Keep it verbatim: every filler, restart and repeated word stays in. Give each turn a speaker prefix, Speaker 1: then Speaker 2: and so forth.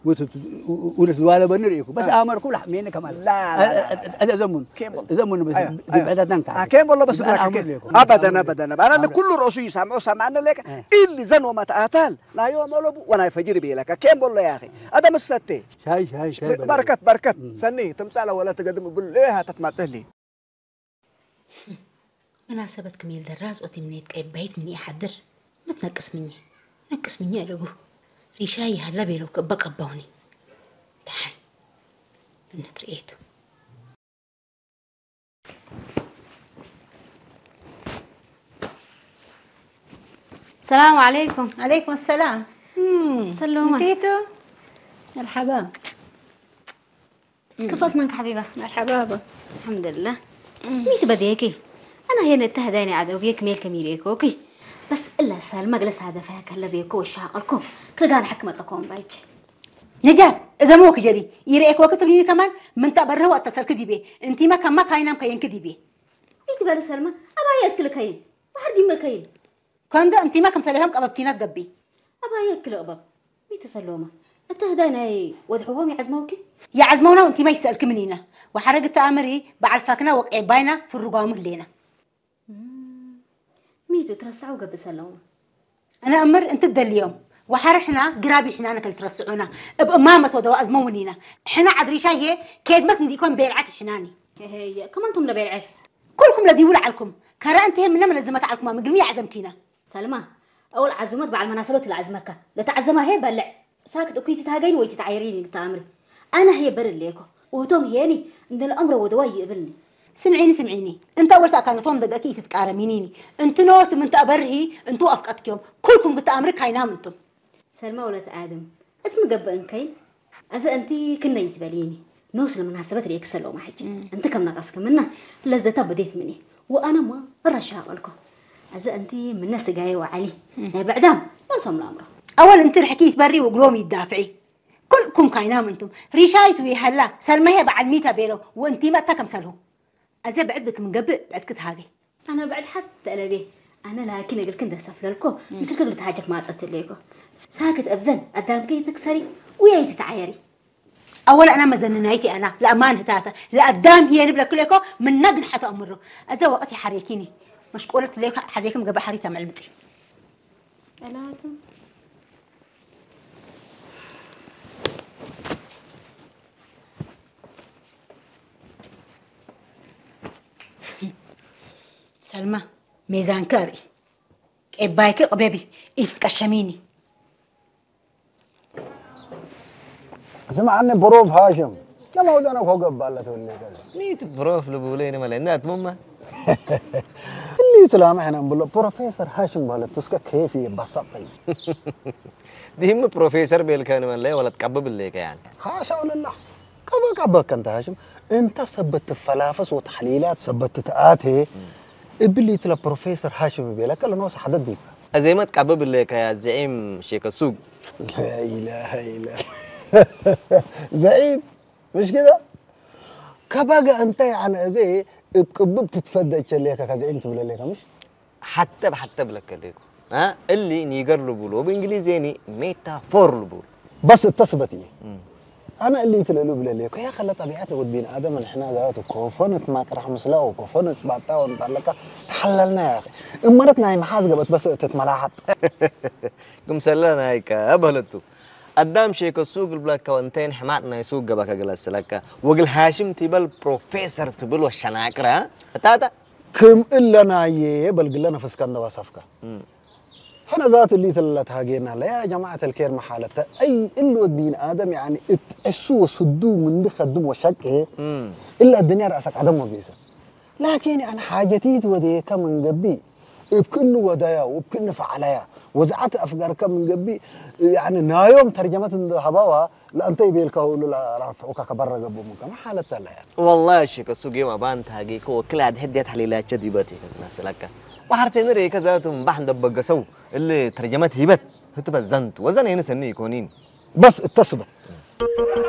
Speaker 1: ولا بنريكو بس امر كل حمينا كمان
Speaker 2: لا لا
Speaker 1: هذا زمن زمن بس بعد ننتهي
Speaker 2: كيف والله بس ابدا ابدا انا اللي كل راسي سامع سامعنا لك اللي زن وما تاتال لا يوم ولا وانا فجر بيلك كيف والله يا اخي هذا مسته
Speaker 1: شاي شاي شاي
Speaker 2: بركات بركات سني تمثال ولا تقدم بالله تتمثل لي
Speaker 3: مناسبة كميل دراز وتمنيت كيف بيت مني أحضر ما تنقص مني نقص مني ألوه ريشاي هلا بيلو كبك أبوني تعال نترقيته السلام عليكم.
Speaker 4: عليكم السلام.
Speaker 3: سلومة
Speaker 4: تيتو مرحبا.
Speaker 3: كيف اسمك حبيبة؟
Speaker 4: مرحبا.
Speaker 3: الحمد لله. ميت بديكي أنا هنا التهداني عدو بيك ميل كميليك أوكي بس إلا سال مجلس هذا فيها كلا بيكو وشاقلكم كلجان حكمتكم بايج
Speaker 4: نجات إذا موك جري يريك وقت بني كمان من تبره واتصل كديبه أنت ما كم ما كاينام كاين كديبه
Speaker 3: إنت بالي سلمى أبا يأكل كاين وحردي ما كاين
Speaker 4: كان ده أنت ما كم سلهم كأبتينا تجبي
Speaker 3: أبا يأكل أبا ميت سلومة التهداني وضحوهم يعزموكي
Speaker 4: يعزمونا وأنت ما يسألك منينا وحرقت أمري بعرفكنا وقع باينا في الرقام اللينا
Speaker 3: ميتو ترسعوا قبل سلومة
Speaker 4: أنا أمر أنت بدل اليوم وحرحنا قرابي إحنا أنا كل ترسعونا بأمامة ودواء أزمونينا إحنا عذري شيء كيد ما تنديكون بيرعات حناني
Speaker 3: هي كمان تم لبيرعات
Speaker 4: كلكم لدي ولا عليكم كرا أنت هم من لزمت عليكم ما قلمي عزمكينا
Speaker 3: سلمى أول عزومات بعد المناسبات اللي عزمك لا تعزمها هي بلع ساكت أكيد تتهاجين ويتتعايرين تأمري أنا هي بر ليكو وتوم هياني من الأمر ودواي يقبلني
Speaker 4: سمعيني سمعيني انت اول كانوا توم دقاكي تتقارمينيني انت نوس من تابرهي انتو افقتكم كلكم قلت امرك هاينام انتم
Speaker 3: سلمى ولد ادم اتم قبئن كاين اذا انت كنا يتباليني نوصل المناسبات اللي يكسلوا ما حجي انت كم نقصك منا لذة بديت مني وانا ما برشا لكم اذا انت من ناس جاي وعلي بعدام ما صوم الامر
Speaker 4: اول انت حكيت بري وقلومي يدافعي كلكم كاينام انتم ريشايت ويهلا سلمى هي بعد ميتا بينه وانت ما تكم سلهو أزا بعد بك من قبل بعد كنت هاجي
Speaker 3: أنا بعد حتى أنا ليه أنا لكن أقول كنت أسافر لكم مثل قبل تهاجك ما أتصل ليكم ساكت أبزن قدام كي تكسري وياي تتعايري
Speaker 4: أولا أنا مزننايتي أنا لأمان هتاتا لقدام هي نبلا كلكم من نقن حتى أمره أزا وقتي حريكيني مش قولت ليك حزيكم قبل حريتا معلمتي
Speaker 3: ألاتم
Speaker 4: سلمى ميزان كاري إبايك قبيبي إتكشميني
Speaker 5: اسمع عني بروف هاشم لما ودنا فوق بالله ولا كذا
Speaker 6: ميت بروف لبولين ما لنات ماما
Speaker 5: اللي تلامحنا نقول بروفيسور هاشم بالله تسكا كيف يبسطي
Speaker 6: دي هم بروفيسور بالكان ولا ولا تكبب الليك يعني
Speaker 5: حاشا لله كبا كبك انت هاشم انت سبت فلافس وتحليلات سبت تآتي إبلي تلا بروفيسور هاشم بيلك الله نوص حدد ديك
Speaker 6: زي ما تكبب الليك يا زعيم شيك السوق
Speaker 5: لا إله إلا زعيم مش كده كباقة أنت يعني زي بكبب تتفدى إيش كزعيم تبلا ليك مش
Speaker 6: حتى حتى بلك ليك ها اللي نيجر لبولو بإنجليزي ميتافور لبول
Speaker 5: بس اتصبتي أنا اللي تلقلو بلا ليك يا خلت طبيعتنا ودبين آدم إحنا ذاته كوفنت ما ترح مسلا وكوفنت سبعتها ونطلقها تحللنا يا أخي إمرتنا هي محاسقة بس تتملاحت
Speaker 6: كم سلنا هيك أبهلتو قدام شيك السوق البلاك كونتين حماتنا يسوق جبك جلس لك وقل هاشم تبل بروفيسور تبل والشناكرة تاتا
Speaker 5: كم إلا نايي بل قلنا في اسكندر وصفقة هنا ذات اللي ثلت هاجينا لا يا جماعة الكير محالته أي إلا الدين آدم يعني اتأسوا صدوا من بخدم وشك إلا الدنيا رأسك عدم وبيسا لكن يعني حاجتي ودي كم قبي بكل ودايا وبكل فعليا وزعت أفكار كم من قبي يعني نايوم ترجمة هبوا لا أنت يبيلك ولا لا رفعوك كبر قبو منك ما حالته لا يعني
Speaker 6: والله شيك السوق يوم بانت هاجيك وكل عاد هدي تحليلات جدي باتي الناس لك وحرتين ريك ذاتهم بحن دبق سو اللي ترجمت هبت هتبت زنت وزن هنا سني يكونين
Speaker 5: بس اتصبت